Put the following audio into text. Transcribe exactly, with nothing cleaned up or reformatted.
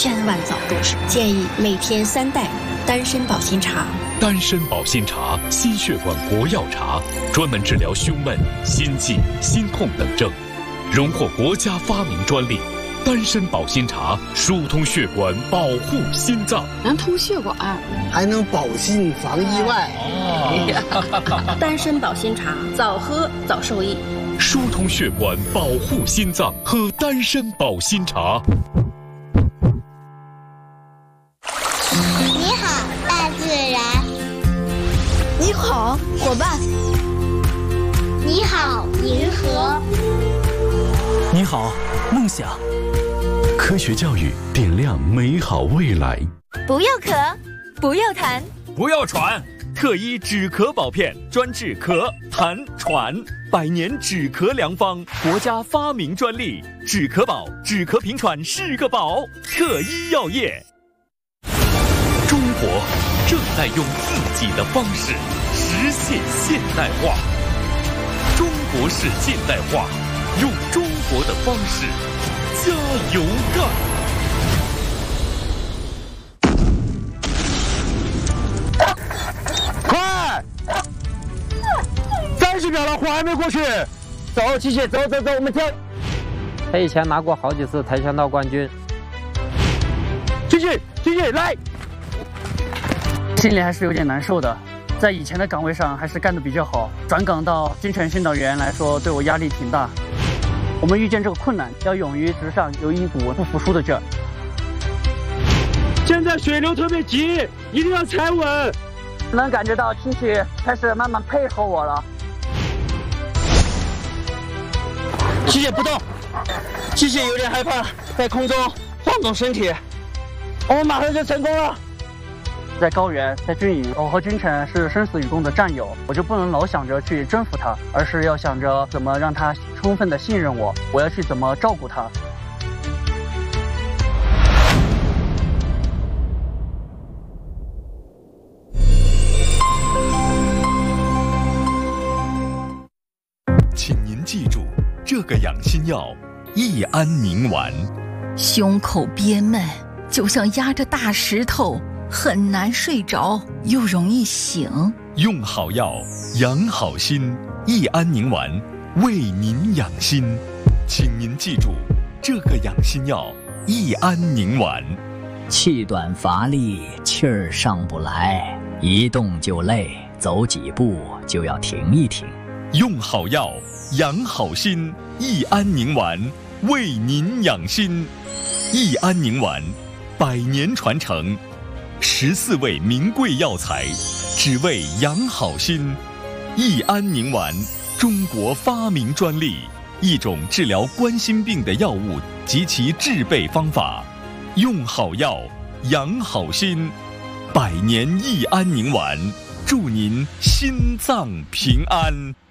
千万早重视，建议每天三袋丹参保心茶。 丹参保心茶，心血管国药茶，专门治疗胸闷、心悸、心痛等症，荣获国家发明专利。丹参保心茶疏通血管，保护心脏， 能通血管， 还能保心防意外。 哦、丹参保心茶，早喝早受益。 疏通血管，保护心脏，喝丹参保心茶。 你好，大自然。 你好，伙伴。 你好，银河。 你好，梦想。 科学教育点亮美好未来。 不要咳，不要痰， 不要喘。特一止咳宝片，专治咳、痰、喘，百年止咳良方，国家发明专利。止咳宝，止咳平喘是个宝。特一药业。 中国正在用自己的方式实现现代化。中国式现代化，用中国的方式。加油干！ 快！三十秒了，火还没过去。走，琪琪，走走走，我们跳。 他以前拿过好几次跆拳道冠军。 琪琪，琪琪，来！ 心里还是有点难受的，在以前的岗位上还是干得比较好，转岗到金城训导员来说，对我压力挺大。我们遇见这个困难，要勇于直上，有一股不服输的劲儿。 现在水流特别急，一定要踩稳。 能感觉到七七开始慢慢配合我了。 七姐不动，七姐有点害怕，在空中晃动身体。我们马上就成功了。 在高原，在军营，我和君臣是生死与共的战友，我就不能老想着去征服他，而是要想着怎么让他充分的信任我，我要去怎么照顾他。 请您记住这个养心药：益安宁丸。 胸口憋闷，就像压着大石头。很难睡着，又容易醒。 用好药，养好心。益安宁丸，为您养心。请您记住这个养心药：益安宁丸。 气短乏力，气儿上不来，一动就累，走几步就要停一停。 用好药，养好心。益安宁丸，为您养心。益安宁丸，百年传承。十四味名贵药材，只为养好心。益安宁丸，中国发明专利，一种治疗冠心病的药物及其制备方法。用好药，养好心。百年益安宁丸，祝您心脏平安。